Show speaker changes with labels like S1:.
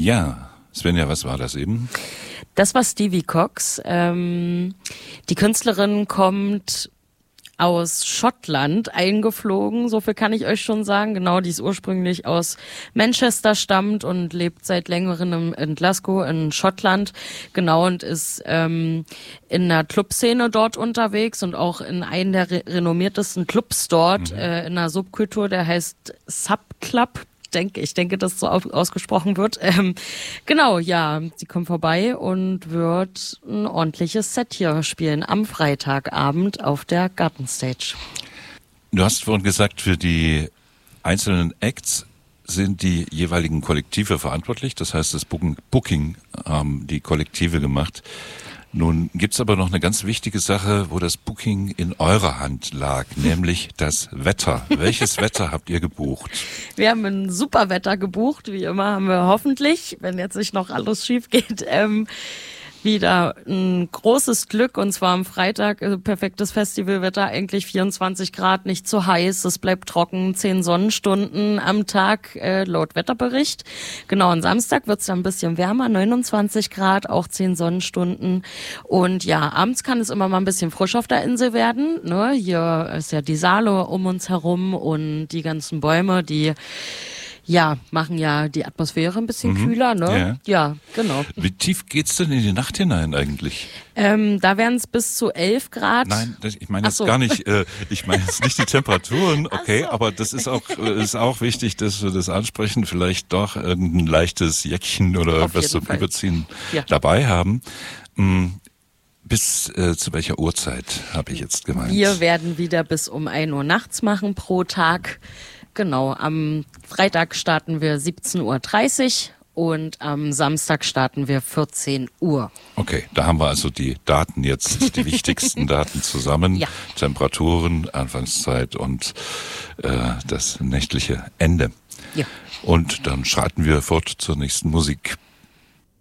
S1: Ja, Svenja, was war das eben?
S2: Das war Stevie Cox. Die Künstlerin kommt aus Schottland eingeflogen, so viel kann ich euch schon sagen. Genau, die ist ursprünglich aus Manchester, stammt und lebt seit längerem in Glasgow in Schottland. Genau, und ist in der Clubszene dort unterwegs und auch in einem der renommiertesten Clubs dort, in einer Subkultur, der heißt Subclub. Ich denke, dass so ausgesprochen wird. Genau, ja, sie kommt vorbei und wird ein ordentliches Set hier spielen am Freitagabend auf der Gartenstage.
S1: Du hast vorhin gesagt, für die einzelnen Acts sind die jeweiligen Kollektive verantwortlich. Das heißt, das Booking haben die Kollektive gemacht. Nun gibt's aber noch eine ganz wichtige Sache, wo das Booking in eurer Hand lag, nämlich das Wetter. Welches Wetter habt ihr gebucht?
S2: Wir haben ein super Wetter gebucht, wie immer haben wir hoffentlich, wenn jetzt nicht noch alles schief geht, wieder ein großes Glück, und zwar am Freitag, perfektes Festivalwetter, eigentlich 24 Grad, nicht zu heiß, es bleibt trocken, 10 Sonnenstunden am Tag, laut Wetterbericht. Genau, am Samstag wird's dann ein bisschen wärmer, 29 Grad, auch 10 Sonnenstunden. Und ja, abends kann es immer mal ein bisschen frisch auf der Insel werden, ne? Hier ist ja die Saale um uns herum und die ganzen Bäume, die machen ja die Atmosphäre ein bisschen kühler, ne? Ja, genau.
S1: Wie tief geht's denn in die Nacht hinein eigentlich?
S2: Da wären es bis zu 11 Grad.
S1: Nein, ich meine jetzt gar nicht, ich meine jetzt nicht die Temperaturen, okay, aber das ist auch wichtig, dass wir das ansprechen, vielleicht doch irgendein leichtes Jäckchen oder was zum Überziehen dabei haben. Bis zu welcher Uhrzeit habe ich jetzt gemeint?
S2: Wir werden wieder bis um 1 Uhr nachts machen pro Tag. Genau, am Freitag starten wir 17.30 Uhr und am Samstag starten wir 14 Uhr.
S1: Okay, da haben wir also die Daten jetzt, die wichtigsten Daten zusammen. Ja. Temperaturen, Anfangszeit und das nächtliche Ende.
S2: Ja.
S1: Und dann schreiten wir fort zur nächsten Musik.